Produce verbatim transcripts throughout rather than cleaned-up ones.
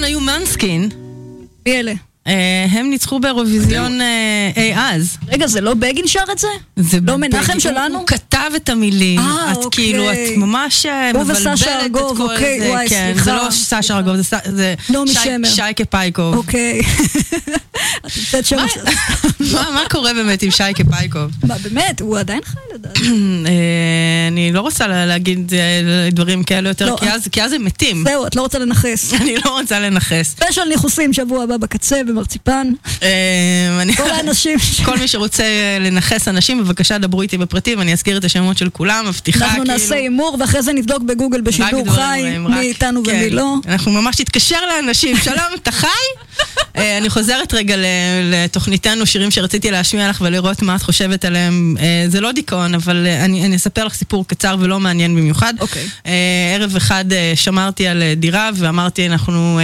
נכון, היו מנסקין. מי אלה? הם ניצחו באירוויזיון אי אז. רגע, זה לא בגין שר את זה? לא מנחם שלנו? הוא כתב את המילים. אה, את כאילו, את ממש מבלבלת את כל זה. וואי, סליחה. זה לא סשה ארגוב, זה שייקה פייקוב. אוקיי. את נמצאת שם. מה קורה באמת עם שייקה פייקוב? מה, באמת? הוא עדיין חי לדעת. אני לא רוצה להגיד דברים כאלה יותר, כי אז הם מתים. זהו, את לא רוצה לנחס. אני לא רוצה לנחס. ספיישל ניחוסים שבוע הבא בקצה, במרציפן. כל האנשים. כל מי שרוצה לנחס אנשים, בבקשה דברו איתי בפרטים, אני אזכיר את השמות של כולם, מבטיחה. אנחנו נעשה אימור, ואחרי זה נבדוק בגוגל בשידור חי, מי איתנו ומי לא. אנחנו ממש תתקשר לאנשים. שלום, אתה חי? אני חוזרת רגע לתוכניתנו, שירים שרציתי להשמיע לך ולראות מה את חושבת עליהם. זה לא דיכאון, אבל אני אספר לך סיפור קצר ולא מעניין במיוחד. ערב אחד שמרתי על דירה ואמרתי, אנחנו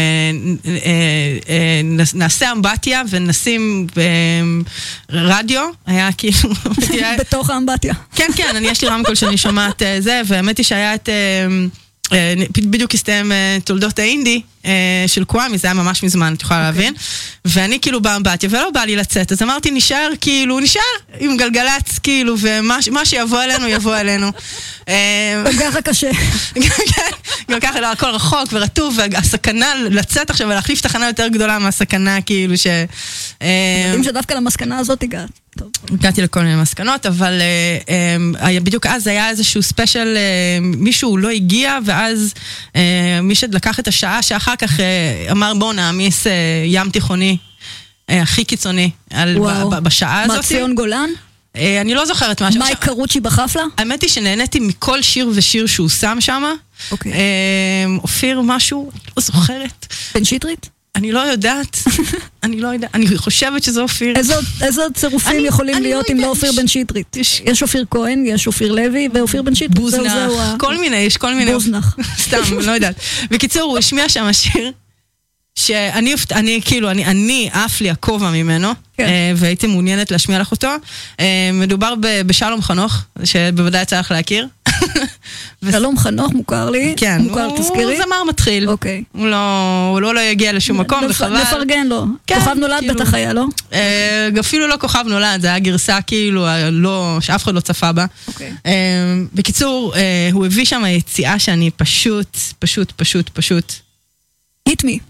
נעשה אמבטיה ונשים רדיו. היה כאילו... בתוך האמבטיה. כן, כן, אני יש לי רמקול שאני שומעת זה, והאמת היא שהיה את... בדיוק הסתיים תולדות האינדי של קוואמי, זה היה ממש מזמן, את יכולה להבין, ואני כאילו באמבטיה, ולא בא לי לצאת, אז אמרתי, נשאר כאילו, נשאר עם גלגלץ, כאילו, ומה שיבוא אלינו, יבוא אלינו. גם ככה קשה. גם ככה, הכל רחוק ורטוב, והסכנה לצאת עכשיו ולהחליף תחנה יותר גדולה מהסכנה, כאילו ש... יודעים שדווקא למסקנה הזאת הגעת. הגעתי לכל מיני מסקנות, אבל בדיוק אז היה איזשהו ספיישל, מישהו לא הגיע, ואז מי שלקח את השעה שאחר כך אמר בוא נעמיס ים תיכוני הכי קיצוני בשעה הזאת. מה, ציון גולן? אני לא זוכרת משהו. מאי קרוצ'י בחפלה? האמת היא שנהניתי מכל שיר ושיר שהוא שם שם. אופיר משהו, לא זוכרת. בן שטרית? אני לא יודעת, אני לא יודעת, אני חושבת שזה אופיר. איזה צירופים יכולים להיות אם לא אופיר בן שטרית? יש אופיר כהן, יש אופיר לוי ואופיר בן שטרית. בוזנח, כל מיני, יש כל מיני. בוזנח. סתם, לא יודעת. בקיצור, הוא השמיע שם השיר, שאני, אני, כאילו, אני, אני, אף לי הכובע ממנו, והייתי מעוניינת להשמיע לך אותו. מדובר בשלום חנוך, שבוודאי צריך להכיר. שלום חנוך מוכר לי, כן, מוכר תזכירי. הוא זמר מתחיל. אוקיי. הוא לא, הוא לא יגיע לשום מקום, וחבל. נפרגן לו. כוכב נולד בטח היה, לא? אפילו לא כוכב נולד, זה היה גרסה כאילו, שאף אחד לא צפה בה. אוקיי. בקיצור, הוא הביא שם יציאה שאני פשוט, פשוט, פשוט, פשוט. hit me.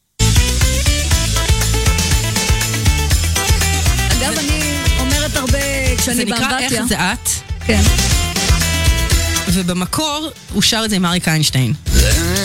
אגב, אני אומרת הרבה כשאני באמבטיה. זה נקרא איך זה את. כן. ובמקור הוא שר את זה עם אריק איינשטיין.